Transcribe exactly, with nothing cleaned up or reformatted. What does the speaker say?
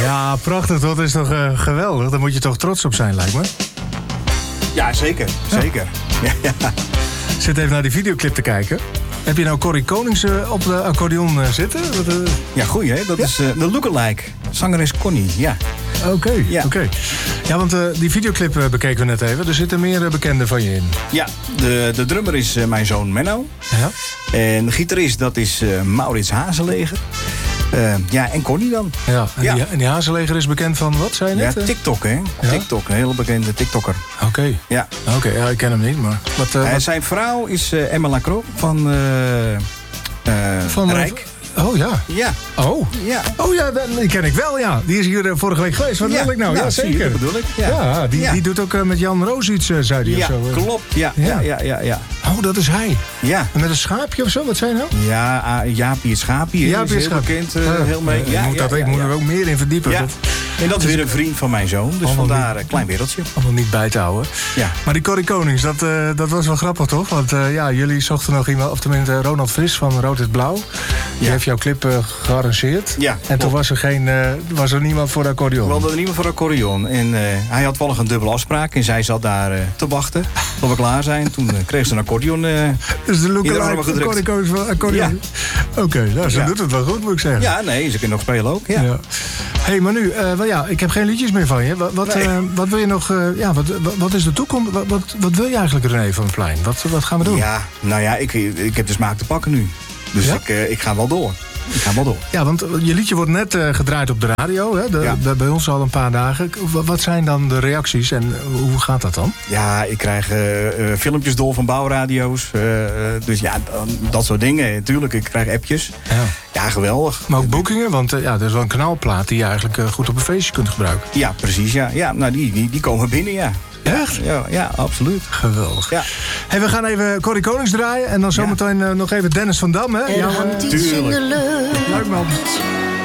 Ja, prachtig. Dat is toch uh, geweldig. Daar moet je toch trots op zijn, lijkt me. Ja, zeker. Zeker. Ja. Ja, ja. Zit even naar die videoclip te kijken. Heb je nou Corrie Konings uh, op de accordeon uh, zitten? Wat, uh... Ja, goeie hè. Dat ja? is uh, de lookalike. Zangeres Connie, ja. Oké, okay, ja. Okay. Ja, want uh, die videoclip uh, bekeken we net even. Er zitten meer uh, bekenden van je in. Ja, de, de drummer is uh, mijn zoon Menno. Ja. En de gitarist, dat is uh, Maurits Hazeleger. Uh, ja, en Connie dan. Ja, en, ja. Die, en die Hazeleger is bekend van wat, zei je net? Ja, TikTok, hè. Ja? TikTok, een hele bekende TikToker. Oké. Okay. Ja. Oké, okay, ja, ik ken hem niet, maar... Wat, uh, uh, wat... Zijn vrouw is uh, Emma Lacroix van, uh, uh, van Rijk. Oh ja. Ja. Oh. Ja. Oh ja, die ken ik wel, ja. Die is hier uh, vorige week geweest. Wat ja. wil ik nou? nou Ja, zeker. Dat bedoel ik. Ja, ja, die, ja. die doet ook uh, met Jan Roos iets, uh, zei hij. Ja, of zo. klopt. Ja, ja, ja, ja, ja. Oh, dat is hij. Ja. En met een schaapje of zo, wat zei je nou? Ja, uh, Jaapie het Schaapje. Jaapie het Schaapje. Heel bekend, uh, ja. heel mee. Ja, ja, moet ja, dat, ja, ik moet ja. er ook meer in verdiepen. Ja. Dat... En dat is weer een vriend van mijn zoon, dus allemaal vandaar een niet, klein wereldje. Allemaal niet bij te houden. Ja. Maar die Corrie Konings, dat, uh, dat was wel grappig toch? Want uh, ja, jullie zochten nog iemand, of tenminste Ronald Fris van Rood is Blauw. Die ja. heeft jouw clip uh, gearrangeerd. Ja, en klopt. toen was er, geen, uh, was er niemand voor de accordeon. We hadden er niemand voor de accordeon. En uh, hij had wel een dubbele afspraak. En zij zat daar uh, te wachten tot we klaar zijn. Toen uh, kreeg ze een accordeon uh, dus de in de armen van gedrukt. Corrie Konings van accordeon? Ja. Oké, okay, nou, ze ja. doet het wel goed, moet ik zeggen. Ja, nee, ze kan nog spelen ook. Ja. Ja. Hé, hey, maar nu, uh, well, ja, ik heb geen liedjes meer van je. Wat, wat, nee. uh, wat wil je nog, uh, ja, wat, wat, wat is de toekomst? Wat, wat, wat wil je eigenlijk, René van Vlein? Wat, wat gaan we doen? Ja, nou ja, ik, ik heb de smaak te pakken nu. Dus ja? ik, uh, ik ga wel door. Ik ga wel door. Ja, want je liedje wordt net uh, gedraaid op de radio. Hè? De, ja. de, bij ons al een paar dagen. Wat zijn dan de reacties en hoe gaat dat dan? Ja, ik krijg uh, uh, filmpjes door van bouwradio's. Uh, uh, dus ja, dat soort dingen. Natuurlijk, ik krijg appjes. Ja, ja geweldig. Maar ook boekingen, want uh, ja, er is wel een knalplaat die je eigenlijk uh, goed op een feestje kunt gebruiken. Ja, precies. Ja, ja nou, die, die, die komen binnen, ja. Echt? Ja, ja, absoluut. Geweldig. Ja. Hey, we gaan even Corrie Konings draaien. En dan zometeen ja. uh, nog even Dennis van Dam, hè? Er hangt iets in de lucht. Leuk man.